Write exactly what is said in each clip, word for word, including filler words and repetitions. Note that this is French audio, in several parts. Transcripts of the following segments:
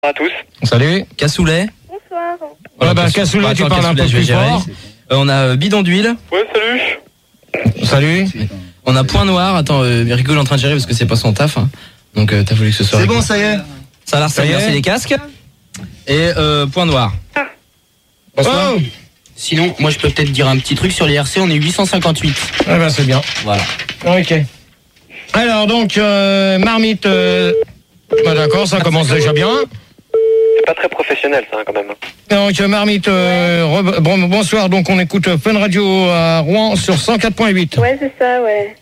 À tous. Salut. Cassoulet. Bonsoir. Ah bah Cassoulet, bah, tu parles un peu plus fort. Euh, on a euh, Bidon d'huile. Ouais, salut. Salut. On a Point Noir. Attends, euh, Rico est en train de gérer parce que c'est pas son taf. Hein. Donc euh, t'as voulu que ce soit. C'est Rico. bon, ça y est. Ça a l'air ça, c'est les casques. Et euh, Point Noir. Ah. Bonsoir. Oh. Sinon, moi je peux peut-être dire un petit truc sur les R C, on est huit cent cinquante-huit. Ah bah c'est bien. Voilà. Ok. Alors donc, euh, Marmite, euh... bah d'accord, ça commence déjà bien. C'est pas très professionnel, ça, hein, quand même. Donc Marmite, euh, re- bon, bonsoir, donc on écoute Fun Radio à Rouen sur cent quatre point huit. Ouais, c'est ça, ouais.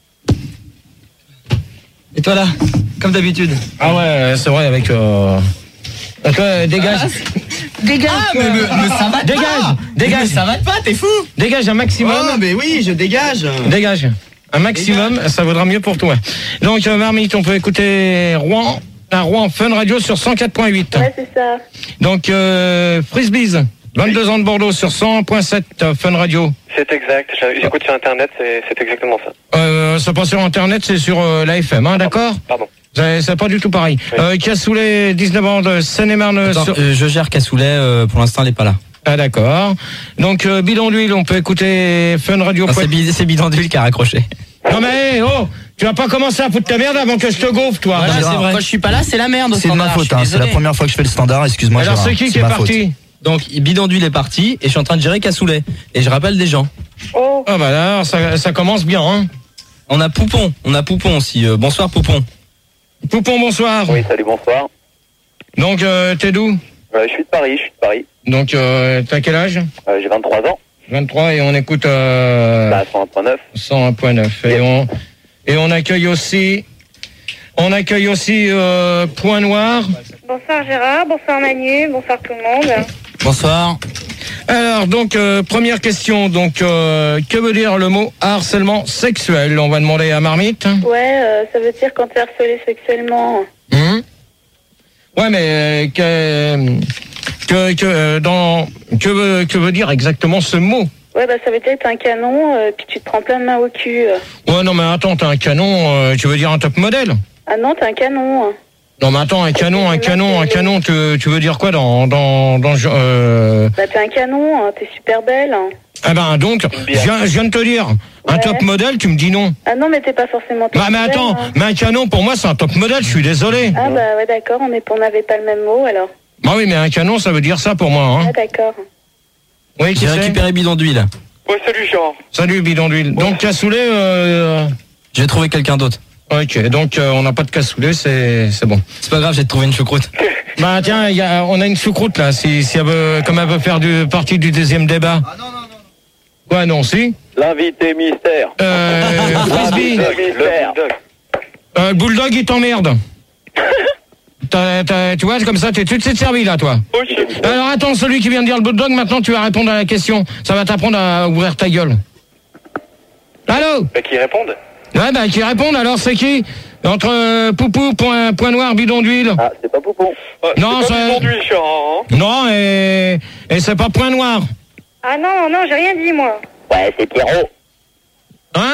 Et toi là, comme d'habitude. Ah ouais, c'est vrai, avec... Euh... Donc, euh, dégage. Dégage ah, mais, mais, mais ça va Dégage pas. Dégage Mais ça va pas, t'es fou. Dégage un maximum. Oh, mais oui, je dégage. Dégage. Un maximum, dégage. Ça vaudra mieux pour toi. Donc euh, Marmite, on peut écouter Rouen, à Rouen Fun Radio sur cent quatre point huit. Ouais, c'est ça. Donc euh, Frisbees, vingt-deux ans de Bordeaux sur cent point sept euh, Fun Radio. C'est exact. J'écoute sur Internet, c'est, c'est exactement ça. Euh, c'est pas sur Internet, c'est sur euh, la F M, hein, d'accord ? Pardon. C'est, c'est pas du tout pareil. Oui. Euh, Cassoulet, dix-neuf ans de Seine-et-Marne. Attends, sur... euh, je gère Cassoulet, euh, pour l'instant elle est pas là. Ah d'accord. Donc euh, Bidon d'huile, on peut écouter Fun Radio. Non, c'est, bi- c'est Bidon d'huile qui a raccroché. Non mais oh, tu vas pas commencer à foutre ta merde avant que je te gaufre, toi. Voilà, c'est vrai. Quand je suis pas là, c'est la merde. C'est de ma faute, hein. C'est la première fois que je fais le standard, excuse-moi. Alors Gérard. c'est qui c'est qui est parti faute. Donc Bidon d'huile est parti et je suis en train de gérer Cassoulet. Et je rappelle des gens. Oh. Ah bah là, ça, ça commence bien, hein. On a Poupon, on a Poupon aussi. Euh, bonsoir Poupon. Poupon, bonsoir. Oui, salut, bonsoir. Donc euh, t'es d'où ? Euh, je suis de Paris, je suis de Paris. Donc euh, t'as quel âge ? Euh, j'ai vingt-trois ans. vingt-trois et on écoute euh, Bah, cent un point neuf. cent un point neuf. Et on et on accueille aussi on accueille aussi euh, Point Noir. Bonsoir Gérard, bonsoir Manu, bonsoir tout le monde. Bonsoir. Alors donc euh, première question, donc euh, que veut dire le mot harcèlement sexuel ? On va demander à Marmite. Ouais, euh, ça veut dire quand t'es harcelé sexuellement. Hum ouais, mais euh, que que que euh, dans que veut que veut dire exactement ce mot ? Ouais, bah ça veut dire que t'es un canon, euh, puis tu te prends plein de main au cul. Ouais, non mais attends, t'as un canon, euh, tu veux dire un top modèle ? Ah non, t'es un canon. Non mais attends, un canon, un canon, un canon, tu, tu veux dire quoi dans dans dans euh... Bah t'es un canon, hein, t'es super belle. Ah ben donc, je viens, je viens de te dire, un Ouais. top modèle, tu me dis non. Ah non, mais t'es pas forcément top Bah mais modèle, attends, hein. mais un canon pour moi c'est un top modèle, je suis désolé. Ah bah ouais, d'accord, on est- on n'avait pas le même mot alors. Bah oui mais un canon ça veut dire ça pour moi, hein. Ah d'accord. Oui, qui J'ai c'est ? récupéré Bidon d'huile. Ouais, salut, Gérard. Salut bidon d'huile. Donc Cassoulet, euh... Je vais trouver quelqu'un d'autre. ok, donc euh, on n'a pas de Cassoulet, c'est c'est bon. C'est pas grave, j'ai trouvé une choucroute. Bah tiens, y a, on a une choucroute là, si, si elle veut, comme elle veut faire du, partie du deuxième débat. Ah non, non, non. Ouais, non, si. L'invité mystère. Euh, Frisbee, mystère. euh, le bulldog il t'emmerde. T'as, t'as, tu vois, comme ça, t'es, tu t'es servi là, toi. Ok. Alors attends, celui qui vient de dire le bulldog, maintenant tu vas répondre à la question. Ça va t'apprendre à ouvrir ta gueule. Allô ? Bah, qui répondent. Ouais, bah qui répondent alors, c'est qui ? Entre euh, Poupou, point, point Noir, Bidon d'huile. Ah, c'est pas Poupon. Ouais, Non, c'est pas ça- Bidon d'huile, Gérard, hein. Non, et, et c'est pas Point Noir. Ah non, non, j'ai rien dit moi. Ouais, c'est Pierrot. Hein ?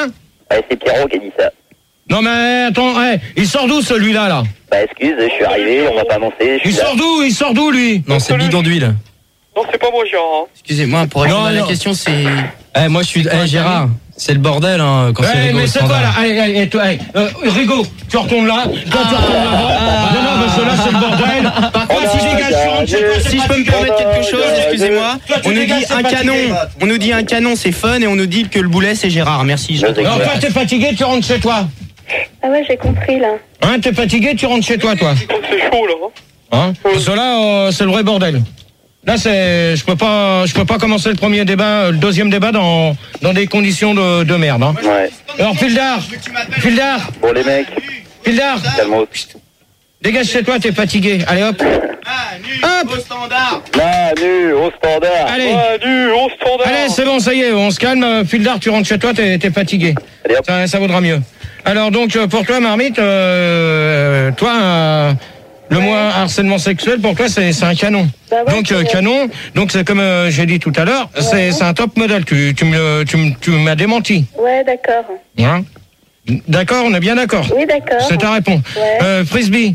Ouais, c'est Pierrot qui a dit ça. Non mais attends, hey, il sort d'où celui-là là ? Bah, excuse, je suis arrivé, on m'a pas annoncé, je Il suis là. sort d'où ? Il sort d'où lui ? Non, c'est salut. Bidon d'huile. Non, c'est pas moi, Gérard. Hein. Excusez-moi, pour répondre Non, à la non. question, c'est. Eh, moi je suis. Eh, Gérard, c'est le bordel hein, quand c'est Eh, Rigo mais au c'est quoi là ? standard. Allez, allez, toi, allez, euh, Rigo, tu retournes là, toi tu retournes là. Non, non, parce que là c'est le bordel. Par contre, si, je, dégage, si je peux me permettre quelque chose, excusez-moi, Toi, tu on nous dégages, dit c'est un fatigué. canon, on nous dit un canon c'est fun et on nous dit que le boulet c'est Gérard. Merci. Je... Je sais. Non, toi t'es fatigué, tu rentres chez toi. Ah ouais, j'ai compris là. Hein, t'es fatigué, tu rentres chez toi, toi. Donc, c'est chaud, là. Hein. Hein ? Parce que là, euh, c'est le vrai bordel. Là, c'est, je peux pas, je peux pas commencer le premier débat, euh, le deuxième débat dans dans des conditions de, de merde. Hein. Ouais. Alors, Fildar, Fildar, Bon, les mecs, Fildar, calme-toi. dégage chez toi, t'es fatigué. Allez hop. Hop. Au standard. Manu, au standard. Allez. Ah, du au standard. Allez, c'est bon, ça y est, on se calme. Fildar, tu rentres chez toi, t'es, t'es fatigué. Allez, hop. Ça, ça vaudra mieux. Alors donc, euh, pour toi, Marmite, euh, toi, euh, le mot harcèlement sexuel, pour toi, c'est, c'est un canon. Bah ouais, donc, euh, c'est- canon, donc c'est comme euh, j'ai dit tout à l'heure, c'est, c'est un top modèle. Tu, tu, me, tu, me- tu m'as démenti. Ouais, d'accord. Hein ? D'accord, on est bien d'accord. Oui, d'accord. C'est ta réponse. Ouais. Euh, Frisbee,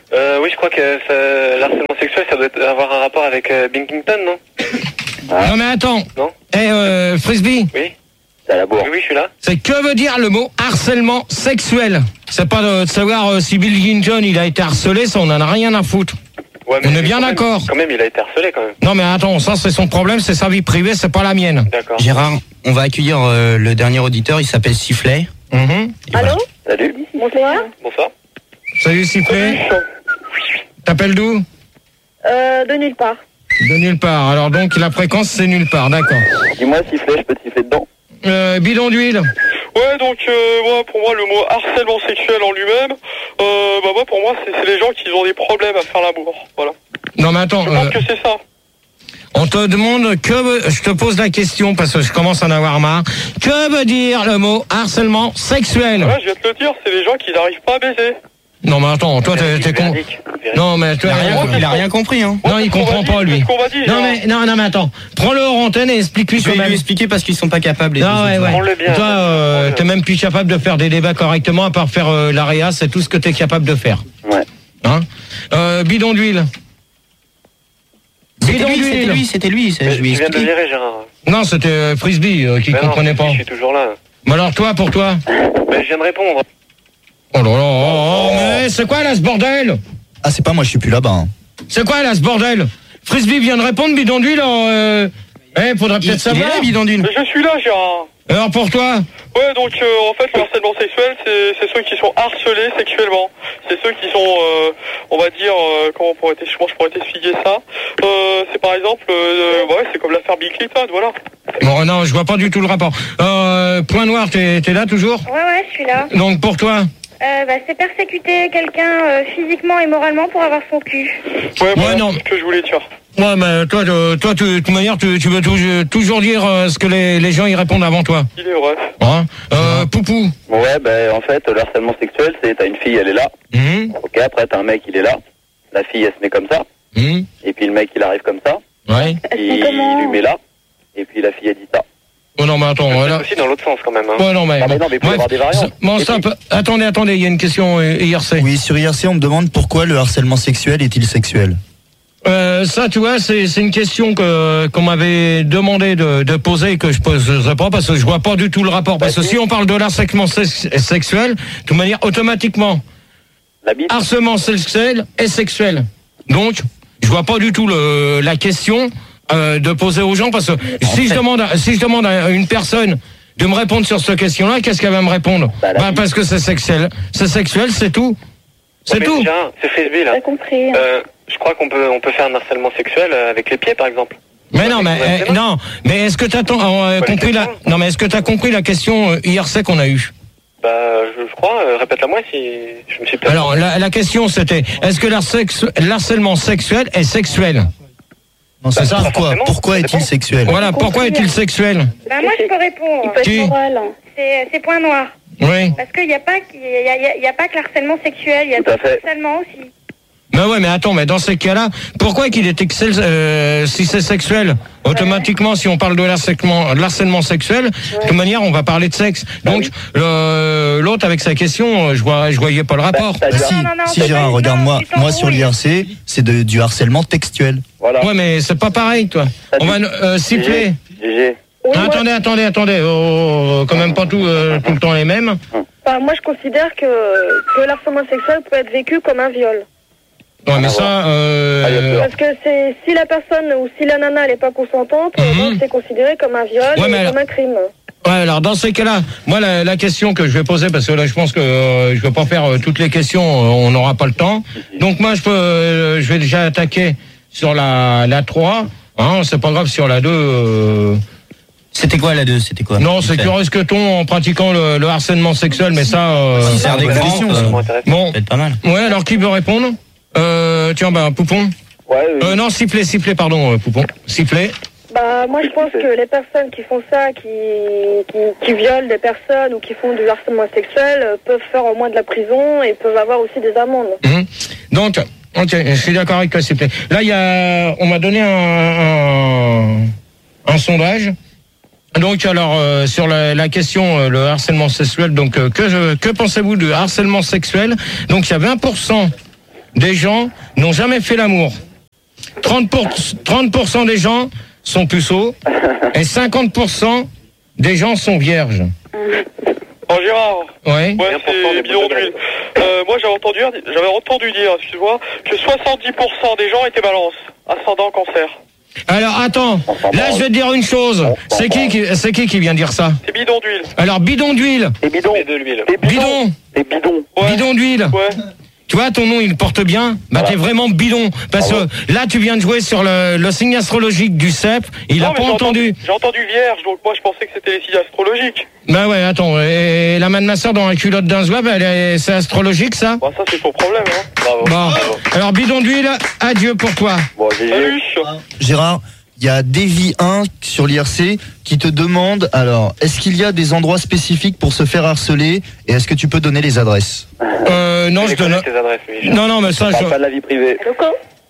Euh, oui, je crois que ça, l'harcèlement sexuel, ça doit avoir un rapport avec euh, Binkington, non? Non mais attends. Non. Eh, euh, Frisbee. Oui. C'est à la bourre. Oui, oui, je suis là. C'est que veut dire le mot harcèlement sexuel. C'est pas de, de savoir euh, si Bill Clinton il a été harcelé, ça on en a rien à foutre. Ouais, On est bien quand même- d'accord. Quand même, il a été harcelé, quand même. Non mais attends, ça c'est son problème, c'est sa vie privée, c'est pas la mienne. D'accord. Gérard, on va accueillir euh, le dernier auditeur, il s'appelle Sifflet. Mhm. Allô? Salut. Bonsoir. Bonsoir. Salut Sifflet. T'appelles d'où? Euh, de nulle part. De nulle part. Alors donc la fréquence c'est nulle part, d'accord. Dis-moi, sifflet, je peux te siffler dedans. Euh, bidon d'huile. Ouais, donc, euh, moi, pour moi, le mot harcèlement sexuel en lui-même, euh, bah, moi, pour moi, c'est, c'est les gens qui ont des problèmes à faire l'amour. Voilà. Non mais attends, Je pense euh, que c'est ça. on te demande que veut- je te pose la question parce que je commence à en avoir marre. Que veut dire le mot harcèlement sexuel? Ouais, je viens de te le dire, c'est les gens qui n'arrivent pas à baiser. Non mais attends, toi t'es, t'es con. Véridique, véridique. Non mais toi, Il a rien, Ouais, il a rien compris, hein. non, il c'est ce qu'on comprend m'a pas dit, lui. c'est ce qu'on m'a dit, Non Gérard. mais non non mais attends, prends-le hors antenne et explique-lui Je quand vais même. lui expliquer parce qu'ils sont pas capables. les Non deux ouais autres. ouais. Prends-le bien. Toi euh, Prends-le. t'es même plus capable de faire des débats correctement à part faire euh, l'aréa, c'est tout ce que t'es capable de faire. Ouais. Hein euh, bidon d'huile. C'était Bidon lui, c'était d'huile. lui, c'était lui. c'est- Mais Je lui ai tu viens de le expliqué. virer, Gérard. Non, c'était euh, Frisbee euh, qui Mais non, comprenait si, pas. Je suis toujours là. Mais alors toi, pour toi? Mais je viens de répondre. Oh là là, oh, oh, mais c'est quoi là ce bordel? Ah, c'est pas moi, je suis plus là-bas. hein. C'est quoi là ce bordel? Frisbee vient de répondre, bidon d'huile, alors, euh... Eh, faudrait Il, peut-être il est savoir. là, bidon d'une. Mais je suis là, Gérard. Alors pour toi? Ouais, donc euh, en fait, le harcèlement sexuel, c'est, c'est ceux qui sont harcelés sexuellement. C'est ceux qui sont, euh, on va dire, euh, comment on pourrait t'ex- comment je pourrais t'expliquer ça euh, C'est par exemple, euh, ouais, c'est comme l'affaire Bill Clinton, voilà. Bon, non, je vois pas du tout le rapport. Euh, Point Noir, t'es, t'es là toujours? Ouais, ouais, je suis là. Donc pour toi? Euh, bah, c'est persécuter quelqu'un euh, physiquement et moralement pour avoir son cul. Ouais, voilà, non. c'est ce que je voulais dire. Ouais, mais toi, euh, toi, tu- de toute manière, tu, tu veux toujours, toujours dire euh, ce que les, les gens y répondent avant toi. Il est vrai. Hein euh, Poupou. Ouais, ben en fait, le harcèlement sexuel, c'est t'as une fille, elle est là. Hum, Ok, après t'as un mec, il est là. La fille, elle se met comme ça. hum, Et puis le mec, il arrive comme ça. ouais. Elles Il, sont comment il lui met là. Et puis la fille, elle dit ça. Oh non, mais attends, C'est voilà. aussi dans l'autre sens quand même. Hein. Ouais, non, mais. Ah, mais non, mais il peut y bref, avoir des variantes. ça- Bon, Et stop. puis- Attendez, attendez, il y a une question euh, I R C. Oui, sur I R C, on me demande pourquoi le harcèlement sexuel est-il sexuel? Euh, ça, tu vois, c'est c'est une question que qu'on m'avait demandé de, de poser et que je poserai pas parce que je vois pas du tout le rapport. Parce que si on parle de l'harcèlement sex- sexuel, de toute manière, automatiquement, La bite. harcèlement sexuel est sexuel. Donc, je vois pas du tout le, la question euh, de poser aux gens parce que si je demande à, si je demande à une personne de me répondre sur cette question-là, qu'est-ce qu'elle va me répondre? Bah, la Bah, bite. parce que c'est sexuel. C'est sexuel, c'est tout. C'est Mais tout. Gérard, c'est Frisbee là. T'as compris. Euh, je crois qu'on peut, on peut faire un harcèlement sexuel euh, avec les pieds par exemple. Mais non, mais Ouais, eh, non, mais est-ce que tu as Bah, compris les la questions. non, mais est-ce que tu as compris la question euh, I R C qu'on a eue? Bah, je, je crois. euh, répète-la moi si je me suis peut-être. Alors la, la question c'était est-ce que l'harcex- l'harcèlement sexuel est sexuel? Non, c'est ça, pourquoi forcément, Pourquoi ça est-il dépend. sexuel? Voilà, pourquoi est-il sexuel? Bah, moi, je peux répondre. Il peut Qui être moral. C'est, c'est point noir. Oui. Parce qu'il n'y a, pas- il y a, il y a- il y a pas que l'harcèlement sexuel, il y a Tout à le fait. harcèlement aussi. Mais ouais, mais attends, mais dans ces cas-là, pourquoi qu'il est excel, euh, si c'est sexuel, automatiquement, si on parle de l'harcèlement, de l'harcèlement sexuel, de toute manière, on va parler de sexe. Donc, le- l'autre avec sa question, je vois, je voyais pas le rapport. Bah, Bah, t'as si, dit- non, non, si c'est Gérard, pas- regarde-moi, non, tu moi sur t'embrouilles. l'I R C, c'est de- du harcèlement textuel. Voilà. Ouais, mais c'est pas pareil, toi. On va, euh, s'il te plaît. G G. Oui, Ah, moi, attendez, attendez, attendez. Oh, quand même pas tout, euh, tout le temps les mêmes. enfin, moi, je considère que, que l'harcèlement sexuel peut être vécu comme un viol. Ouais, mais ça, euh, Ah, bien sûr. Parce que c'est si la personne ou si la nana n'est pas consentante, Mhm. donc c'est considéré comme un viol Ouais, et mais comme un crime. ouais, alors dans ces cas-là, moi la, la question que je vais poser, parce que là je pense que euh, je vais pas faire euh, toutes les questions, euh, on n'aura pas le temps. Donc moi je peux, euh, je vais déjà attaquer sur la la trois. Hein, c'est pas grave sur la deux. Euh... C'était quoi la deux? C'était quoi? Non, c'est que risque-t-on en pratiquant le, le harcèlement sexuel, mais ça. Euh, Si sert des bonne grands, question, euh, Bon, intéressant. bon, peut-être pas mal. ouais. Alors qui veut répondre? euh, Tiens, bah Poupon. Ouais, oui. Euh, non, sifflet, sifflet, pardon, euh, Poupon. Sifflet. Bah, moi, je pense que les personnes qui font ça, qui, qui, qui violent des personnes ou qui font du harcèlement sexuel, euh, peuvent faire au moins de la prison et peuvent avoir aussi des amendes. Mhm. Donc, ok, je suis d'accord avec toi, s'il te plaît. Là, il y a, on m'a donné un, un, un sondage. Donc, alors, euh, sur la, la question, euh, le harcèlement sexuel, donc, euh, que, je- que pensez-vous du harcèlement sexuel? Donc, il y a vingt pour cent des gens n'ont jamais fait l'amour. trente pour cent, trente pour cent des gens sont puceaux et cinquante pour cent des gens sont vierges. Oh Gérard. Ouais. Ouais, c'est bidon d'huile. Euh, moi j'avais entendu, j'avais entendu dire, excuse-moi, que soixante-dix pour cent des gens étaient balance, ascendant cancer. Alors attends, là je vais te dire une chose. C'est qui qui, c'est qui qui vient dire ça? C'est bidon d'huile. Alors bidon d'huile. Et bidon. Et de l'huile. Bidon. Et bidon. Ouais. Bidon d'huile. Ouais. Tu vois, ton nom, il porte bien. Bah, Voilà. t'es vraiment bidon. Parce Ah ouais. que là, tu viens de jouer sur le, le signe astrologique du C E P. Il Non, a mais pas j'ai entendu. J'ai entendu vierge, donc moi je pensais que c'était les signes astrologiques. Bah ouais, attends. Et la main de ma soeur dans la culotte d'un zouave, elle est, c'est astrologique, ça? Bah ça c'est ton problème, hein. Bravo. Bon. Bravo. Alors, bidon d'huile, adieu pour toi. Bon, G G. Salut. Gérard, il y a Davy un sur l'I R C qui te demande, alors, est-ce qu'il y a des endroits spécifiques pour se faire harceler et est-ce que tu peux donner les adresses? Euh, non, je donne. tes adresses, oui. Non, non, mais ça, Parle je. pas de la vie privée. Loco.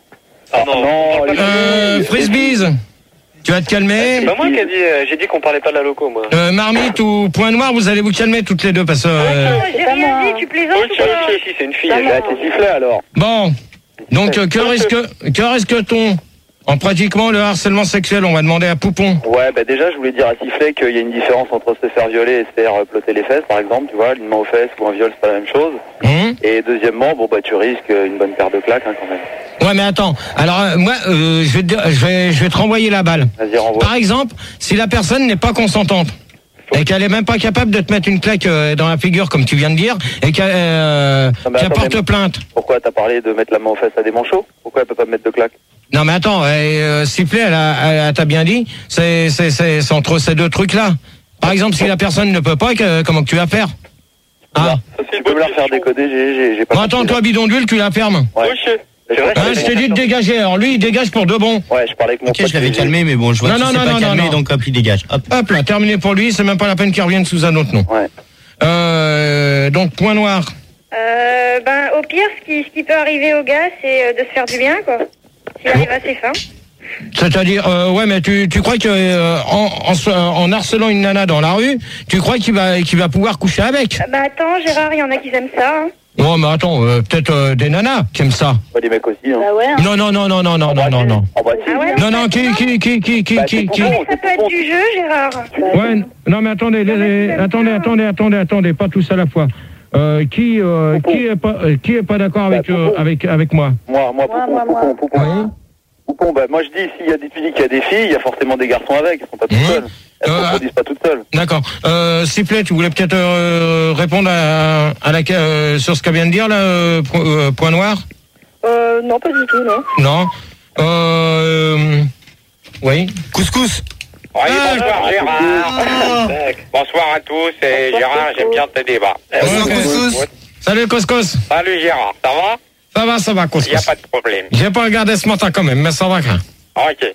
Ah non, non, les- Euh, Frisbees. Tu vas te calmer. C'est pas moi qui ai dit, euh, j'ai dit qu'on parlait pas de la loco, moi. Euh, Marmite ou Point Noir, vous allez vous calmer toutes les deux parce que. euh, Non, j'ai rien dit, tu plaisantes Oui, ou si, quoi? si, si, c'est une fille. J'ai été sifflé alors. Bon. Donc, euh, que risque, que risque-t-on en pratiquant le harcèlement sexuel? On va demander à Poupon. Ouais, bah déjà, je voulais dire à Sifflet qu'il y a une différence entre se faire violer et se faire euh, plotter les fesses, par exemple, tu vois, une main aux fesses ou un viol, c'est pas la même chose. Hum Et deuxièmement, bon, bah, tu risques une bonne paire de claques, hein, quand même. Ouais, mais attends. Alors, euh, moi, euh, je, vais te dire- je, vais, je vais te renvoyer la balle. Vas-y, renvoie. Par exemple, si la personne n'est pas consentante et qu'elle est même pas capable de te mettre une claque euh, dans la figure, comme tu viens de dire, et qu'elle euh, Non, mais qu'elle attends, porte mais- plainte. Pourquoi t'as parlé de mettre la main aux fesses à des manchots? Pourquoi elle peut pas me mettre de claques? Non, mais attends, euh, sifflet, elle, a- elle, elle t'a bien dit, c'est, c'est, c'est, c'est entre ces deux trucs-là. Par exemple, si la personne ne peut pas, que- comment que tu vas faire? Ah. Ça, c'est Tu une peux bonne me la faire question. décoder, j'ai, j'ai, j'ai pas Bon, attends, compris, toi, bidon d'huile, tu la fermes. Ouais. Ok. C'est vrai, Hein, je t'ai dit de dégager. Alors lui, il dégage pour de bon. Ouais, je parlais avec mon Ok, pote je l'avais G G. calmé, mais bon, je vois Non, qu'il non, s'est non, pas non, calmé, non. donc hop, il dégage. Hop. Hop là, terminé pour lui. C'est même pas la peine qu'il revienne sous un autre nom. Ouais. Euh, donc, Point Noir. Euh, ben, au pire, ce qui, ce qui peut arriver au gars, c'est euh, de se faire du bien, quoi. S'il arrive à ses fins. C'est-à-dire, euh, ouais, mais tu, tu crois que euh, en, en, se- en harcelant une nana dans la rue, tu crois qu'il va, qu'il va pouvoir coucher avec? Euh, Bah, attends, Gérard, il y en a qui aiment ça, hein. Oh, mais attends, euh, peut-être euh, des nanas qui aiment ça. Bah, les mecs aussi, hein. Bah ouais. hein. Non, non, non, non, non, non, non, non, non. Ah bah, si. Ah ouais? Non, non, qui, qui, qui, qui, qui, Bah, qui, c'est qui. pour Mais ça peut être du jeu, Gérard. Ouais, non, mais attendez, les- les- attendez, attendez, attendez, attendez, pas tous à la fois. Euh, qui, euh, qui est pas, euh, qui est pas d'accord avec, euh, avec, avec moi? Moi, moi, Poupon, moi, moi. Poupon, Poupon. Oui. Poupon, bah, moi je dis, s'il y a des, tu dis qu'il y a des filles, il y a forcément des garçons avec, elles sont pas toutes Mmh. seules. Elles ne Euh, se produisent pas toutes seules. D'accord. Euh, Sifflet, tu voulais peut-être euh, répondre à, à la, euh, sur ce qu'elle vient de dire là, euh, point, euh, Point Noir? Euh, non, pas du tout, non. Non. Euh, oui. Couscous. Oui, Ah, bonsoir Gérard. Bonsoir à tous, et Gérard, j'aime bien tes débats. Bonsoir, Euh, Couscous. Salut Couscous. Salut Gérard, ça va? Ça va, ça va Il n'y a Couscous. pas de problème. J'ai pas regardé ce matin quand même, mais ça va quand. Ok.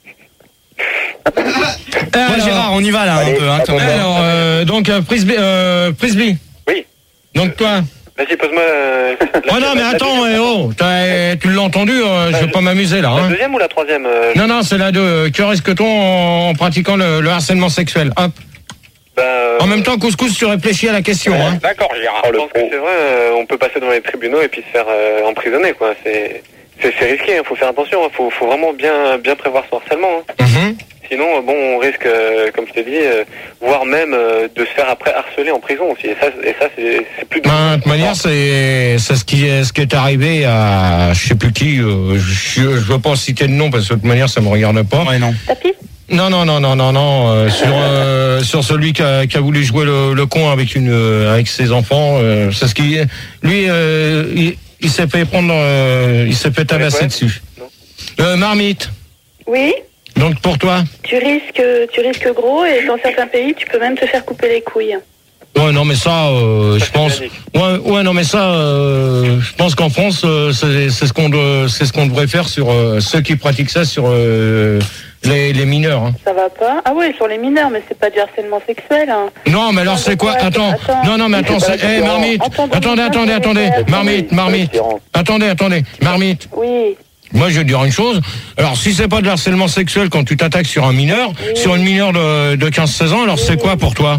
Ouais, Gérard, on y va là Allez, un peu, hein, quand même. Alors, euh, donc euh, Frisbee, euh, Frisbee. Oui. Donc toi. Vas-y, pose-moi... euh, la- Oh non, mais la- la attends, deuxième. eh, oh, t'as- tu l'as entendu, euh, je vais pas m'amuser là. La Hein. deuxième ou la troisième euh, Non, non, c'est la deux. Que risque-t-on en, en pratiquant le, le harcèlement sexuel? Hop. bah, euh, En même temps, Couscous, tu réfléchis à la question. Hein. D'accord Gérard. Oh, Je le pense que pro. c'est vrai, euh, on peut passer devant les tribunaux et puis se faire euh, emprisonner, quoi. C'est... C'est, c'est risqué, il faut faire attention, il faut, faut vraiment bien, bien prévoir son harcèlement. Hein. Mhm. Sinon, euh, bon, on risque, euh, comme je t'ai dit, euh, voire même euh, de se faire après harceler en prison aussi. Et ça, et ça c'est, c'est plus... Ben, de toute manière, c'est c'est ce qui est ce qui est arrivé à je sais plus qui. Euh, je je veux pas citer de nom parce que de toute manière, ça me regarde pas. Ouais, non. Tapis? Non, non, non, non, non, non. euh, sur euh, sur celui qui a, qui a voulu jouer le, le con avec une euh, avec ses enfants. Euh, c'est ce qui lui euh, il, il s'est fait prendre, euh, il s'est fait tabasser quoi dessus. Non. Euh, Marmite. Oui. Donc pour toi. Tu risques, tu risques gros et dans certains pays, tu peux même te faire couper les couilles. Ouais, non, mais ça, euh, je c'est pense. magique. Ouais, ouais, non, mais ça, euh, je pense qu'en France, euh, c'est c'est ce qu'on doit- c'est ce qu'on devrait faire sur euh, ceux qui pratiquent ça sur euh, les, les mineurs. Hein. Ça va pas? Ah ouais, sur les mineurs, mais c'est pas du harcèlement sexuel. Hein. Non, mais alors c'est quoi? Attends, Attends. non, non, mais attends, C'est c'est, pas la eh, différence. Marmite, Attends, attendez, attendez, attendez, Marmite, Marmite, attendez, attendez, Marmite. Oui. Moi, je vais dire une chose. Alors, si c'est pas de harcèlement sexuel quand tu t'attaques sur un mineur, Oui. sur une mineure de, de quinze seize ans, alors c'est quoi pour toi?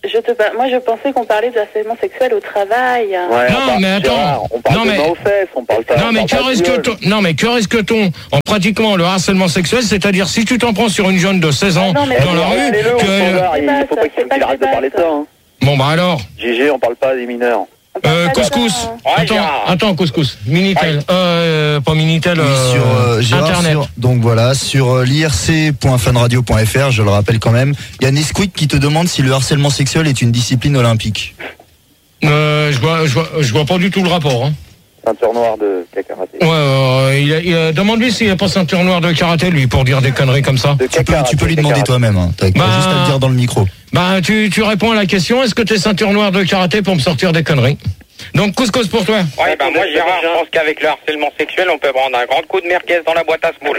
je te, moi, je pensais qu'on parlait de harcèlement sexuel au travail. Ouais, Non, on parle- mais attends. Gérard, on parle Non, de mais- main aux fesses, on parle pas. Non on mais parle que pas de risque-t-on viol. Non mais que risque-t-on en pratiquant le harcèlement sexuel, c'est-à-dire si tu t'en prends sur une jeune de seize ans Ah non, mais dans la Eh, rue, allez-le, on que... s'en va, il débat, faut ça, pas c'est qu'il pas le arrête de débat, parler de ça. ça. Hein. Bon bah alors, G G, on parle pas des mineurs. On parle euh, pas de couscous. ça, hein. Ouais, Attends, Gérard. attends, couscous. Minitel, euh, pas Minitel, Oui, euh, sur euh, Gérard, Internet. sur- donc voilà, sur euh, l'I R C point funradio point F R, je le rappelle quand même, il y a Nesquik qui te demande si le harcèlement sexuel est une discipline olympique. Euh, je vois, je vois, je vois pas du tout le rapport. Hein. Ceinture noire de karaté. Ouais, euh, il a- il a- demande-lui s'il a pas ceinture noire de karaté, lui, pour dire des conneries comme ça. De Tu peux, karaté, tu peux lui demander karaté. toi-même, hein. T'as Bah- juste à le dire dans le micro. Bah, tu, tu réponds à la question, est-ce que t'es ceinture noire de karaté pour me sortir des conneries? Donc, couscous pour toi. Ouais, bah moi Gérard, je pense qu'avec le harcèlement sexuel, on peut prendre un grand coup de merguez dans la boîte à semoule.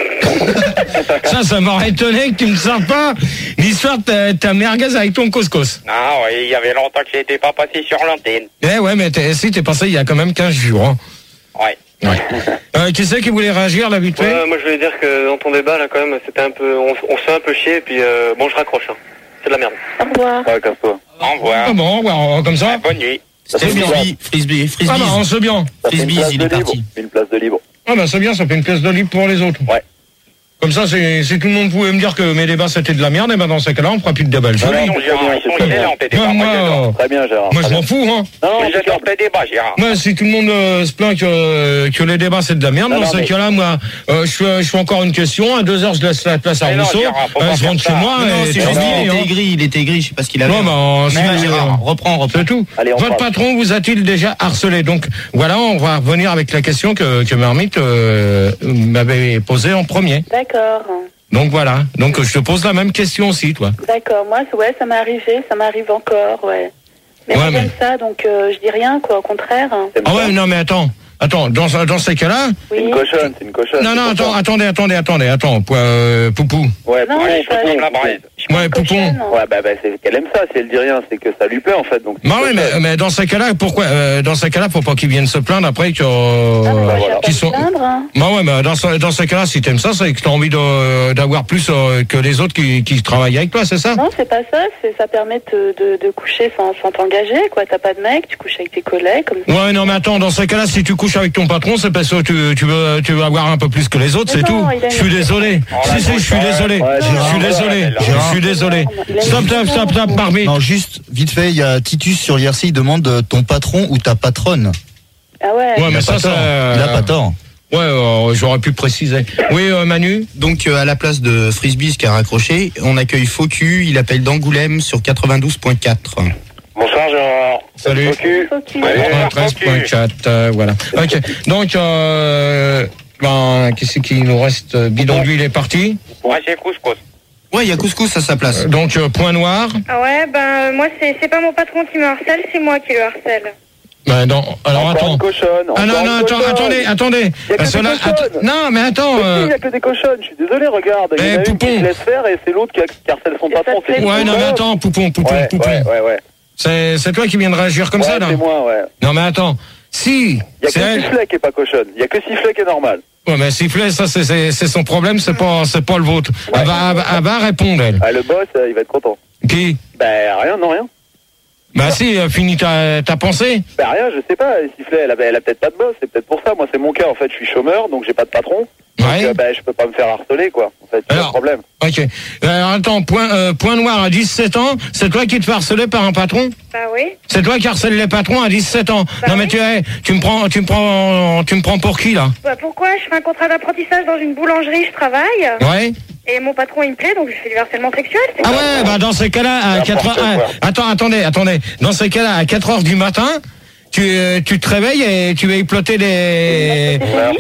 Ça, ça m'aurait étonné que tu me sortes pas l'histoire de ta, ta merguez avec ton couscous. Ah ouais, il y avait longtemps que j'étais pas passé sur l'antenne. Eh ouais, mais t'es, si, t'es passé il y a quand même quinze jours. Hein. Ouais. Ouais. Euh, qui c'est qui voulait réagir, là, vite fait? Ouais, moi je voulais dire que dans ton débat là quand même c'était un peu, on, on se fait un peu chier et puis euh, bon je raccroche, hein. C'est de la merde. Au revoir. Ouais, casse-toi. Au revoir. Ah bon, ouais, comme ça? Bonne nuit. C'était frisbee, frisbee, frisbee. Ah bah, on se bien. Ça fait une Frisbee, place il de est libre. parti. Une place de libre. Ah bah c'est bien, ça fait une pièce de libre pour les autres. Ouais. Comme ça, c'est, si tout le monde pouvait me dire que mes débats c'était de la merde, et ben dans ces cas-là, on fera plus de débat. Ouais, Ils ouais. sont Gérard, ils sont Très bien. excellents tes débats. Moi, Moi j'adore. moi, Très bien, Gérard. moi, je très m'en bien. fous, hein. Non, non, Moi, J'adore impeccable. tes débats, Gérard. Moi, si tout le monde euh, se plaint que, que les débats c'est de la merde, Non, dans non, ces mais- cas-là, moi, euh, je, fais, je fais encore une question. À deux heures, je laisse la place à Mais non, Rousseau. Gérard, faut Euh, pas je rentre faire chez ça. moi. Non, et c'est c'est juste, fini, il était hein. aigri, il était aigri, je sais pas ce qu'il avait. Non, bah, c'est Vas-y, tout, Gérard, euh, reprends, reprends. C'est tout. Allez, on Votre passe. patron vous a-t-il déjà harcelé? Donc voilà, on va revenir avec la question que, que Marmite euh, m'avait posée en premier. D'accord. Donc voilà. Donc je te pose la même question aussi, toi. D'accord. Moi, ouais, ça m'est arrivé, ça m'arrive encore, ouais. Mais Ouais, moi, mais- j'aime ça, donc euh, je dis rien, quoi, au contraire. T'aimes Ah ça ouais, non mais attends. Attends, dans, dans ces cas-là... C'est une Oui. cochonne, c'est une cochonne. Non, non, c'est pour attends, ça. attendez, attendez, attendez, attends. Point, euh, Poupou. Ouais, Non, pour- mais Ouais, ça, je je- la braise. Ouais, Poupon. cochonne. Ouais, bah, bah c'est qu'elle aime ça. Si elle dit rien, c'est que ça lui plaît en fait. Donc. c'est Bah une oui, mais, cochonne. mais dans ces cas-là, pourquoi euh, Dans ces cas-là, faut pas qu'ils viennent se plaindre après que... Ah, mais moi, Euh, j'ai pas qui me sont... plaindre, hein. Bah ouais, mais dans, ce- dans ces cas-là, si t'aimes ça, c'est que t'as envie de- d'avoir plus euh, que les autres qui, qui travaillent avec toi, c'est ça? Non, c'est pas ça, c'est, ça permet de, de, de coucher sans, sans t'engager, quoi. T'as pas de mec, tu couches avec tes collègues, comme ça. Ouais, non, mais attends, dans ces cas-là, si tu couches avec ton patron, c'est parce que tu, tu, veux, tu veux avoir un peu plus que les autres, Mais c'est non, tout. il a Je suis une- désolé. Oh, Si, la si, je suis grosse désolé. Ouais, Je Gérard, suis désolé. Gérard. Je suis désolé. Il a une Stop, stop, stop, stop, Marmite. Non, juste, vite fait, il y a Titus sur l'I R C, il demande euh, ton patron ou ta patronne. Ah ouais. Ouais, Il mais a ça, pas ça... tort. Il a pas tort. Ouais, euh, j'aurais pu préciser. Oui, euh, Manu. Donc euh, à la place de Frisbee qui a raccroché, on accueille Faux Cul, il appelle d'Angoulême sur quatre-vingt-douze point quatre. Bonsoir Gérard. Salut. Cocu. Faut qu'il- Ouais. quatre-vingt-treize point quatre, euh, voilà. Ok. Donc, euh, ben, qu'est-ce qu'il nous reste? Bidon d'huile est parti. Ouais, c'est couscous. Ouais, il y a Couscous à sa place. Donc, euh, point noir. Ah ouais, ben moi c'est c'est pas mon patron qui me harcèle, c'est moi qui le harcèle. Ben, non, alors Encore attends. une cochonne. Ah non, encore non, une attends, cochonne. attendez, attendez. Y a que Parce des que là, cochonnes. att- non, mais attends. Mais si, euh, il y a que des cochonnes. Je suis désolé, regarde. Il y Eh, en a une qui Poupon. se laisse faire et c'est l'autre qui, a- qui harcèle son Et ça patron. te plaît C'est- Ouais, non, mais attends, Poupon, Poupon, Ouais, Poupon. ouais, ouais, ouais. C'est, c'est toi qui viens de réagir comme Ouais, ça, là? c'est moi, ouais. Non, mais attends. Si, Il y a c'est que elle. Sifflet qui est pas cochonne. Il y a que Sifflet qui est normal. Ouais, mais sifflet, ça, c'est, c'est, c'est son problème, c'est pas, c'est pas le vôtre. Elle va, elle va- elle va répondre, elle. Ah, le boss, euh, il va être content. Qui? Ben rien, non rien. Bah si, euh, finis ta, ta pensée. Ben rien, je sais pas. Sifflet, elle a, elle a peut-être pas de boss. C'est peut-être pour ça. Moi, c'est mon cas. En fait, je suis chômeur, donc j'ai pas de patron. Donc, Ouais. euh, ben, je peux pas me faire harceler, quoi. En fait, c'est Alors. le problème. Ok. Alors attends, point, euh, point noir à dix-sept ans, c'est toi qui te fais harceler par un patron? Bah oui. C'est toi qui harcèle les patrons à dix-sept ans. Bah non mais oui. tu, hey, tu me prends, tu me prends, tu me prends pour qui là? Bah pourquoi? Je fais un contrat d'apprentissage dans une boulangerie, je travaille. Ouais. Et mon patron il me plaît, donc je fais du harcèlement sexuel. C'est Ah quoi? ouais, bah dans ces cas-là, à N'importe quatre heures, quoi. ah, attends, attendez, attendez. Dans ces cas-là, à quatre heures du matin, tu, euh, tu te réveilles et tu vas exploiter les,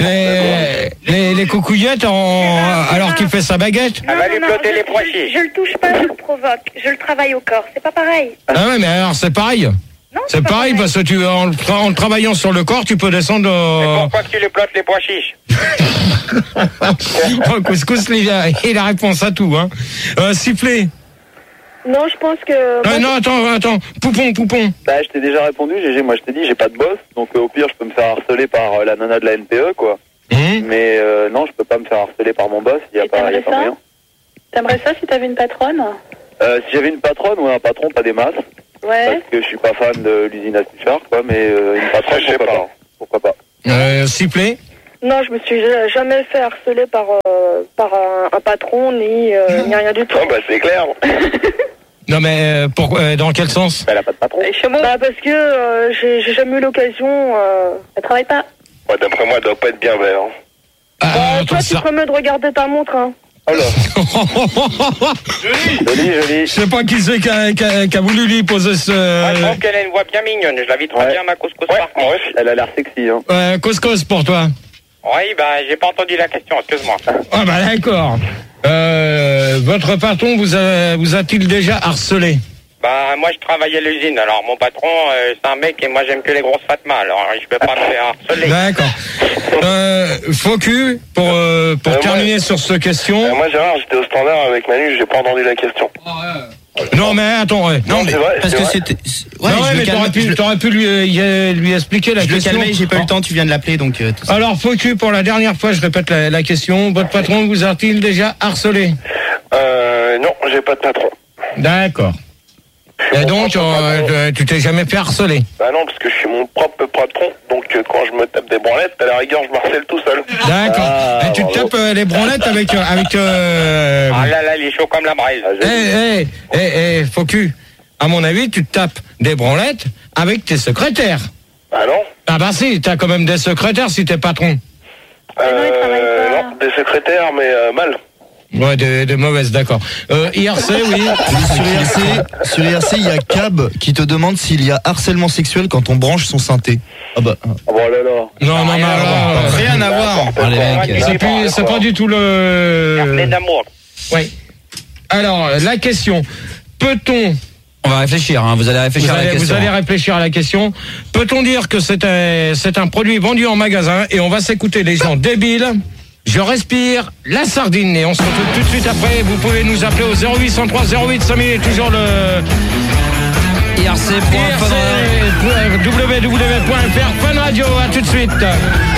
les, les, les coucouillettes en, alors qu'il fait sa baguette. Non, Elle va non, lui non, plotter je- les pois je, chiches. je le touche pas, je le provoque. Je le travaille au corps. C'est pas pareil. Ah ouais, mais alors c'est pareil. Non, C'est pas pareil parce que tu, en, le tra- en le travaillant sur le corps, tu peux descendre. euh, Pourquoi que tu lui plottes les pois chiches? Oh, couscous, il a, il a réponse à tout, hein. Euh, sifflet. Non, je pense que. Euh, moi, non, attends, attends. Poupon, poupon. Bah, je t'ai déjà répondu, G G. Moi, je t'ai dit, j'ai pas de boss. Donc, euh, au pire, je peux me faire harceler par euh, la nana de la N P E, quoi. Hum. Mais euh, non, je peux pas me faire harceler par mon boss. Il y a Et pas, y a t'aimerais pas ça moyen. T'aimerais ça si t'avais une patronne? Euh, si j'avais une patronne ou un patron, pas des masses. Ouais. Parce que je suis pas fan de l'usine à Suchard, quoi, mais euh, une patronne, je sais pourquoi pas. pas. Pourquoi pas. Euh, sifflet. Non, je me suis ja- jamais fait harceler par, euh, par un, un patron, ni, euh, ni rien du tout. Non, bah c'est clair. Non mais euh, pourquoi euh, dans quel sens? Elle a pas de patron. Bah parce que euh, j'ai j'ai jamais eu l'occasion... Euh... Elle travaille pas. Ouais, d'après moi, elle doit pas être bien vert. Ah, Bah, attends, toi, tu ça- te permets de regarder ta montre, hein. Oh là. Joli, joli. Je sais pas qui c'est qui a, qui a- qui a voulu lui poser ce... Moi, je trouve qu'elle a une voix bien mignonne. Je la vis trop Ouais. bien, ma couscous Ouais, partie. ouais. Elle a l'air sexy, hein. Euh, cause-cause pour toi. Oui, bah, j'ai pas entendu la question, excuse-moi. Ah bah d'accord. Euh, votre patron vous a, vous a-t-il déjà harcelé? Bah, moi, je travaille à l'usine. Alors, mon patron, euh, c'est un mec et moi, j'aime que les grosses fatmas. Alors, je peux pas me faire harceler. D'accord. Euh, faux cul, pour, euh, pour Euh, terminer sur cette question. Euh, moi, Gérard, j'étais au standard avec Manu, j'ai pas entendu la question. Non mais attends, ouais. Non, c'est vrai, Parce c'est que vrai. c'était. Ouais, non, ouais, je mais le t'aurais calme- pu, je- t'aurais pu lui, euh, lui expliquer la je le question. calmais, j'ai pas eu le temps, tu viens de l'appeler donc. euh, tout ça. Alors, faux cul, pour la dernière fois, je répète la, la question. Votre patron vous a-t-il déjà harcelé? Euh, non, j'ai pas de patron. D'accord. Et donc, euh, tu t'es jamais fait harceler? Bah non, parce que je suis mon propre patron, donc euh, quand je me tape des branlettes, à la rigueur, je m'harcèle tout seul. D'accord. Ah, Et tu te bravo. tapes euh, les branlettes avec... euh, avec euh, Ah là là, il est chaud comme la braise. Ah, Eh, joli. eh, eh, eh, faux cul. À mon avis, tu te tapes des branlettes avec tes secrétaires. Ah non Ah bah si, t'as quand même des secrétaires si t'es patron. non, il travaille euh, pas. Non, des secrétaires, mais euh, mal. Ouais, de, de mauvaises, d'accord. Euh, I R C, oui. Sur I R C, sur I R C, il y a Cab qui te demande s'il y a harcèlement sexuel quand on branche son synthé. Ah bah. Ah bon, là, là. Non, non, mais alors, euh, Rien à voir. Ah, les Moi, mecs. tu c'est sais plus- c'est pas du tout Carnet le... d'amour. Oui. Alors, la question. Peut-on... On va réfléchir, hein, vous allez Vous réfléchir à la allez, vous question. allez réfléchir à la question. Peut-on dire que c'est un, c'est un produit vendu en magasin et on va s'écouter les gens débiles? Je respire la sardine et on se retrouve tout de suite après. Vous pouvez nous appeler au zéro huit cent trois zéro huit cinq mille, toujours le I R C point fun radio. w w w point f r Fun Radio. À tout de suite.